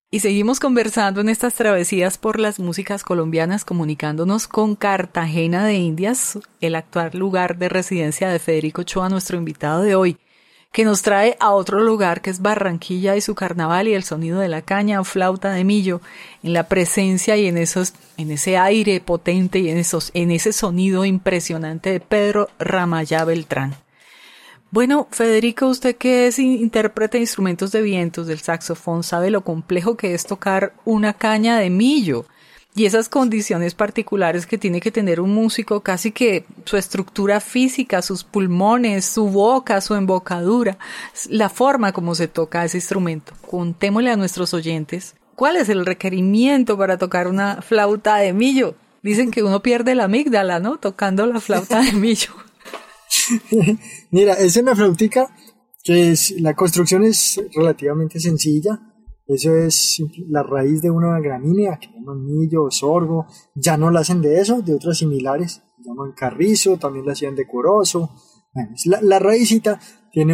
Y seguimos conversando en estas travesías por las músicas colombianas, comunicándonos con Cartagena de Indias, el actual lugar de residencia de Federico Ochoa, nuestro invitado de hoy, que nos trae a otro lugar que es Barranquilla y su carnaval y el sonido de la caña o flauta de millo, en la presencia y en ese aire potente y en ese sonido impresionante de Pedro Ramayá Beltrán. Bueno, Federico, usted que es intérprete de instrumentos de vientos del saxofón, sabe lo complejo que es tocar una caña de millo y esas condiciones particulares que tiene que tener un músico, casi que su estructura física, sus pulmones, su boca, su embocadura, la forma como se toca ese instrumento. Contémosle a nuestros oyentes, ¿cuál es el requerimiento para tocar una flauta de millo? Dicen que uno pierde la amígdala, ¿no? Tocando la flauta de millo. Mira, es una flautica la construcción es relativamente sencilla. Eso es la raíz de una gramínea que llaman millo o sorgo. Ya no la hacen de eso, de otras similares. Llaman carrizo, también la hacían de corozo. Bueno, la raícita tiene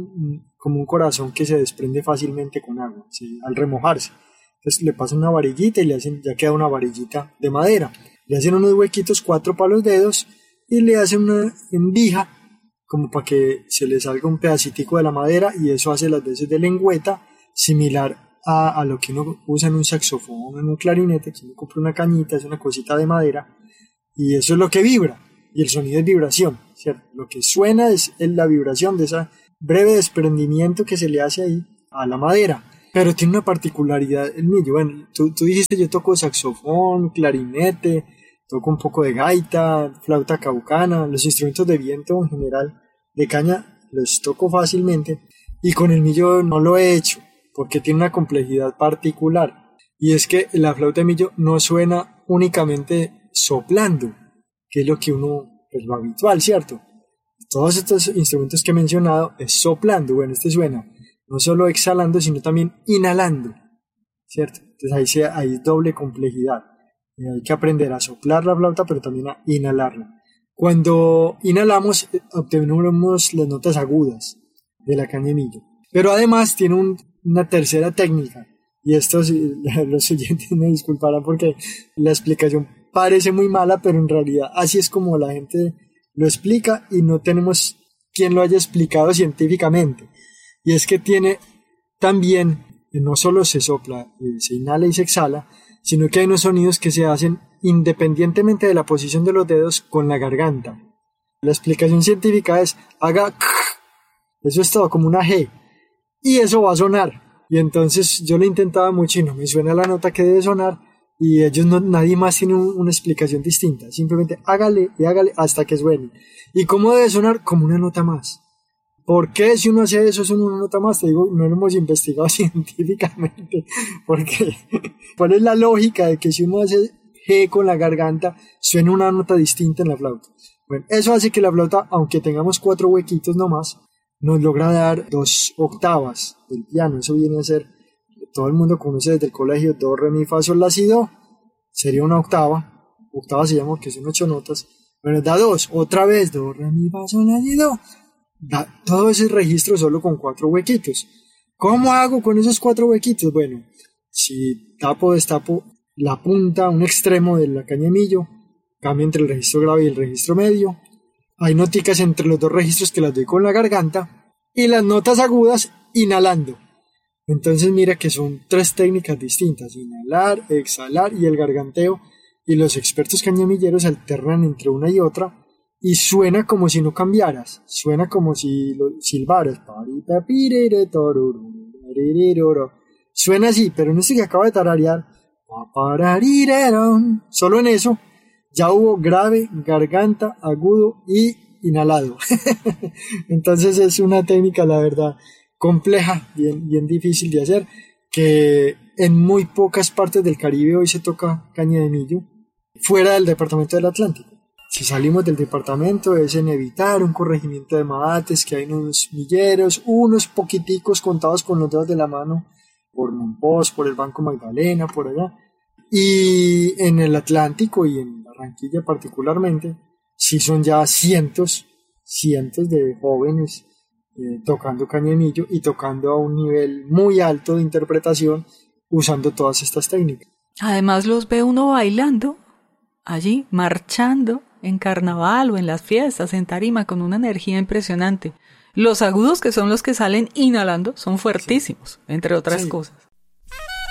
como un corazón que se desprende fácilmente con agua, ¿sí? Al remojarse. Entonces le pasan una varillita y ya queda una varillita de madera. Le hacen unos huequitos, 4 para los dedos, y le hacen una endija como para que se le salga un pedacitico de la madera, y eso hace las veces de lengüeta, similar a lo que uno usa en un saxofón, en un clarinete, que uno compra una cañita, es una cosita de madera, y eso es lo que vibra, y el sonido es vibración, ¿cierto? Lo que suena es la vibración de ese breve desprendimiento que se le hace ahí a la madera. Pero tiene una particularidad el millo. Bueno, tú dijiste, yo toco saxofón, clarinete, toco un poco de gaita, flauta caucana, los instrumentos de viento en general, de caña, los toco fácilmente, y con el millo no lo he hecho, porque tiene una complejidad particular, y es que la flauta de millo no suena únicamente soplando, que es lo que es lo habitual, ¿cierto? Todos estos instrumentos que he mencionado es soplando. Bueno, este suena no solo exhalando, sino también inhalando, ¿cierto? Entonces ahí es doble complejidad. Hay que aprender a soplar la flauta, pero también a inhalarla. Cuando inhalamos, obtenemos las notas agudas de la caña de millo. Pero además tiene una tercera técnica, y esto los oyentes me disculparán porque la explicación parece muy mala, pero en realidad así es como la gente lo explica, y no tenemos quien lo haya explicado científicamente. Y es que tiene también, no solo se sopla, se inhala y se exhala, sino que hay unos sonidos que se hacen independientemente de la posición de los dedos con la garganta. La explicación científica es, haga eso es todo, como una G, y eso va a sonar. Y entonces yo lo intentaba mucho y no me suena la nota que debe sonar, y nadie más tiene una explicación distinta. Simplemente hágale y hágale hasta que suene. ¿Y cómo debe sonar? Como una nota más. ¿Por qué si uno hace eso es una nota más? Te digo, no lo hemos investigado científicamente. Porque ¿cuál es la lógica de que si uno hace G con la garganta suena una nota distinta en la flauta? Bueno, eso hace que la flauta, aunque tengamos 4 huequitos nomás, nos logra dar 2 octavas del piano. Eso viene a ser, todo el mundo conoce desde el colegio, do, re, mi, fa, sol, la, si, do. Sería una octava. Octava se llama que son 8 notas. Bueno, da 2, otra vez, do, re, mi, fa, sol, la, si, do. Da todo ese registro solo con 4 huequitos. ¿Cómo hago con esos 4 huequitos? Bueno, si destapo la punta, un extremo de la caña de millo, cambio entre el registro grave y el registro medio. Hay noticas entre los 2 registros que las doy con la garganta, y las notas agudas inhalando. Entonces mira que son 3 técnicas distintas: inhalar, exhalar y el garganteo, y los expertos cañamilleros alternan entre una y otra, y suena como si no cambiaras, suena como si lo silbaras. Suena así, pero en este que acabo de tararear, solo en eso ya hubo grave, garganta, agudo y inhalado. Entonces es una técnica, la verdad, compleja, bien difícil de hacer, que en muy pocas partes del Caribe hoy se toca caña de millo, fuera del departamento del Atlántico. Si salimos del departamento es en evitar un corregimiento de mahates, que hay unos milleros, unos poquiticos contados con los dedos de la mano, por Monpós, por el Banco Magdalena, por allá. Y en el Atlántico y en Barranquilla particularmente, sí son ya cientos de jóvenes tocando caña de millo, y tocando a un nivel muy alto de interpretación, usando todas estas técnicas. Además los ve uno bailando allí, marchando en carnaval o en las fiestas, en tarima, con una energía impresionante. Los agudos, que son los que salen inhalando, son fuertísimos, entre otras cosas.